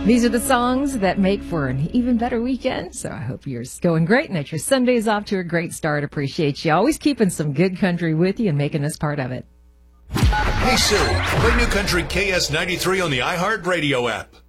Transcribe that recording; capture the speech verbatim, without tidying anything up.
These are the songs that make for an even better weekend. So I hope yours going great and that your Sunday's off to a great start. Appreciate you always keeping some good country with you and making us part of it. Hey Siri, play New Country K S ninety-three on the iHeartRadio app.